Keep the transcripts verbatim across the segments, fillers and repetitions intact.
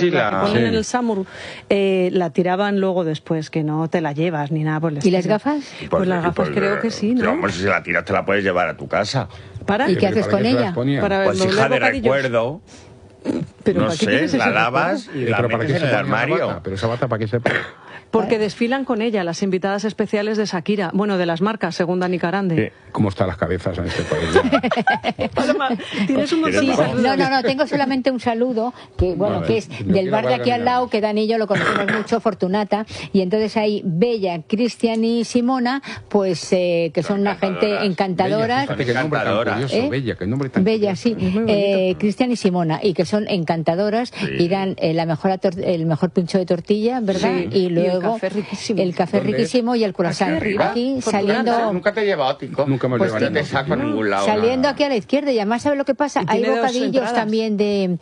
sí, la, la que ponen sí. en el Samur, eh, la tiraban luego después, que no te la llevas ni nada por el ¿Y estilo. las gafas? Pues, Pues, las gafas pues, creo eh, que sí, ¿no? Hombre, si la tiras te la puedes llevar a tu casa. ¿Para? ¿Y qué haces con ella? Para Pues doblar hija de bocadillos. recuerdo. Pero No ¿para qué sé, quieres la ese lavas recuerdo? y la Pero ¿para qué metes se en el ponía la armario. bata? Pero esa bata, ¿para qué se pone? Porque desfilan con ella las invitadas especiales de Shakira. Bueno, de las marcas, según Dani Carande. Eh, ¿Cómo están las cabezas en este país? Paloma, tienes un montón Sí, de saludos. no, no, no, tengo solamente un saludo, que bueno, ver, que es lo del quiero bar de guardar aquí en al la- lado, que Dani y yo lo conocemos mucho, Fortunata, y entonces hay Bella, Cristian y Simona, pues eh, que son una gente encantadoras. Fíjate qué nombre tan Encantadoras. curioso, ¿Eh? Bella, qué nombre tan Bella, curioso. sí, eh, Cristian y Simona, y que son encantadoras, y dan eh, la mejor ator- el mejor pincho de tortilla, ¿verdad? Sí, Y y el luego café riquísimo. el café ¿Dónde es? riquísimo y el croissant. Aquí arriba, Aquí Fortunata. saliendo, Nunca te he llevado, Tico. Nunca me lo Pues llevaré, No te no, saco a tío. ningún lado. saliendo nada. aquí a la izquierda, y además ¿sabes lo que pasa? Y Hay tiene dos bocadillos entradas. también de,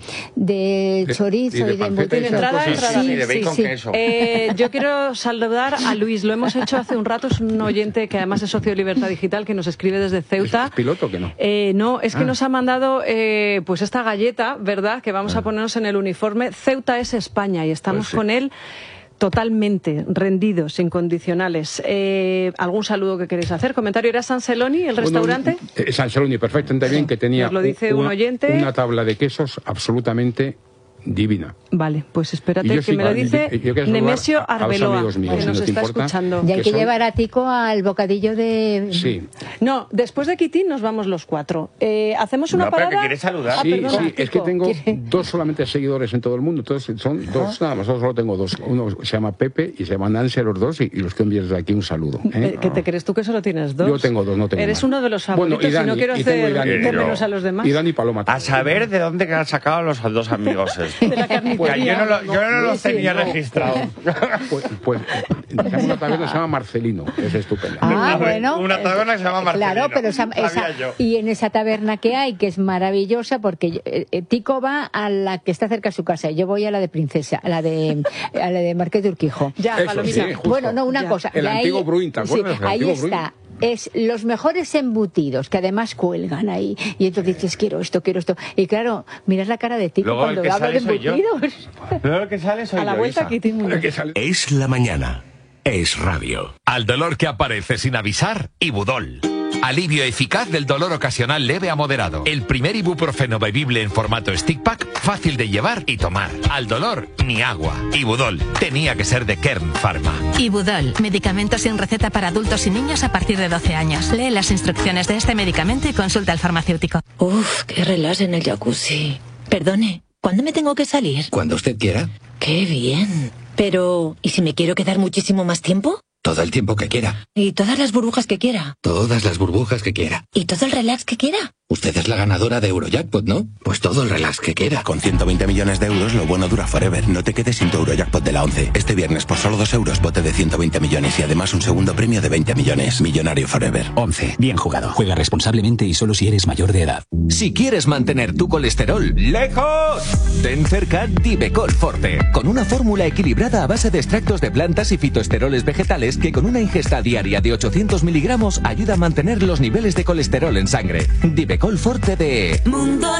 de De- chorizo y y de de, panceta y embutido. esas Entrada, cosas. entrada. Sí, de bacon sí. queso. Eh, yo quiero saludar a Luis, lo hemos hecho hace un rato, es un oyente que además es socio de Libertad Digital, que nos escribe desde Ceuta. ¿Es piloto o qué no? Eh, no, es que Ah. nos ha mandado eh, pues esta galleta, ¿verdad? Que vamos a ponernos en el uniforme. Ceuta es España y estamos Pues sí. con él totalmente rendidos, incondicionales. Eh, ¿Algún saludo que queréis hacer? ¿Comentario? ¿Era San Celoni, el restaurante? Bueno, eh, San Celoni, perfectamente bien, que tenía Nos lo dice un una, oyente. una tabla de quesos absolutamente divina. Vale, pues Y espérate, yo que sí, me lo yo- dice yo quiero saludar Nemesio a- a los Arbeloa, amigos míos, que si nos no te está importa. escuchando. Y hay que que son- llevar a Tico al bocadillo de... Sí. No, después de Kitín nos vamos los cuatro. Eh, ¿Hacemos una No, pero parada? que quieres saludar. Ah, Sí, perdona, sí, es que Tico. tengo ¿quiere? dos solamente seguidores en todo el mundo, entonces son dos, nada más, solo tengo dos. Uno se llama Pepe y se llama Nancy, los dos, y, y los que envíes desde aquí un saludo. ¿eh? Eh, ¿Qué te crees tú que solo tienes dos? Yo tengo dos, no tengo Eres más. uno de los Bueno, favoritos y Dani, y no quiero y tengo hacer y Dani. de menos a los demás. Y Dani Paloma. A saber de dónde que han sacado los dos amigos estos. De la carnicería. Que yo no, lo- yo no los Sí, tenía no. registrados. Pues, pues tenemos una taberna que se llama Marcelino, es estupenda. Ah, Una- bueno. una taberna que se llama Marcelino. Claro, pero esa, Sabía esa- yo. y en esa taberna que hay, que es maravillosa, porque yo- eh, eh, Tico va a la que está cerca de su casa, y yo voy a la de Princesa, a la de, a la de Marqués de Urquijo. Ya, Eso, Palomita. sí, justo. Bueno, no, una Ya. cosa. El y ahí- antiguo Bruin, ¿te acuerdas? sí, El ahí antiguo Bruin. está. Es los mejores embutidos, que además cuelgan ahí. Y entonces dices, quiero esto, quiero esto. Y claro, miras la cara de Tico Luego el cuando que habla de sale soy yo. embutidos. Luego el que sale soy A la yo, vuelta Isa. Kitín. muy bien. Que sale- Es la mañana. Es radio. Al dolor que aparece sin avisar, Ibudol. Alivio eficaz del dolor ocasional leve a moderado. El primer ibuprofeno bebible en formato stick pack, fácil de llevar y tomar. Al dolor, ni agua. Ibudol. Tenía que ser de Kern Pharma. Ibudol, medicamento sin receta para adultos y niños a partir de doce años. Lee las instrucciones de este medicamento y consulta al farmacéutico. Uf, qué relax en el jacuzzi. Perdone, ¿cuándo me tengo que salir? Cuando usted quiera, Qué bien. Pero, ¿y si me quiero quedar muchísimo más tiempo? todo el tiempo que quiera, ¿Y todas las burbujas que quiera? todas las burbujas que quiera. ¿Y todo el relax que quiera? Usted es la ganadora de Eurojackpot, ¿no? Pues todo el relax que quiera. Con ciento veinte millones de euros, lo bueno dura forever. No te quedes sin tu Eurojackpot de la once. Este viernes, por solo dos euros, bote de ciento veinte millones y además un segundo premio de veinte millones. Millonario forever. once. Bien jugado. Juega responsablemente y solo si eres mayor de edad. Si quieres mantener tu colesterol lejos, ten cerca Divecol Forte, con una fórmula equilibrada a base de extractos de plantas y fitoesteroles vegetales que con una ingesta diaria de ochocientos miligramos ayuda a mantener los niveles de colesterol en sangre. Divecol Forte de Mundo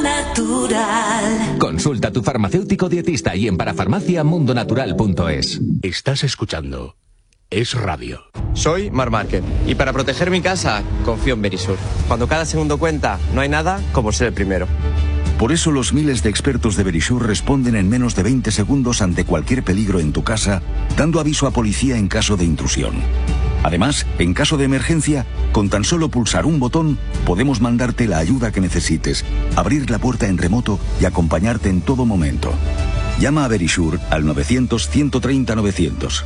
Natural. Consulta a tu farmacéutico dietista y en parafarmacia mundonatural punto es. Estás escuchando Es Radio. Soy Mar Márquez y para proteger mi casa confío en Verisur. Cuando cada segundo cuenta, no hay nada como ser el primero. Por eso los miles de expertos de Verisur responden en menos de veinte segundos ante cualquier peligro en tu casa, dando aviso a policía en caso de intrusión. Además, en caso de emergencia, con tan solo pulsar un botón, podemos mandarte la ayuda que necesites, abrir la puerta en remoto y acompañarte en todo momento. Llama a Verisur al novecientos, ciento treinta, novecientos.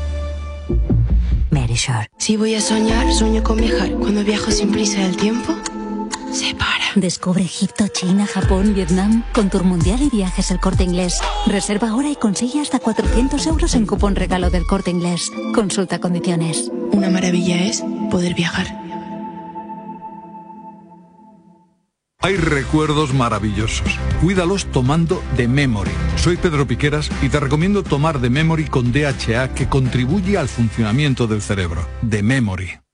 Verisur. Si voy a soñar, sueño con viajar. Cuando viajo sin prisa del tiempo, se para. Descubre Egipto, China, Japón, Vietnam con Tour Mundial y Viajes El Corte Inglés. Reserva ahora y consigue hasta cuatrocientos euros en cupón regalo del Corte Inglés. Consulta condiciones. Una maravilla es poder viajar. Hay recuerdos maravillosos. Cuídalos tomando The Memory. Soy Pedro Piqueras y te recomiendo tomar The Memory con D H A, que contribuye al funcionamiento del cerebro. The Memory.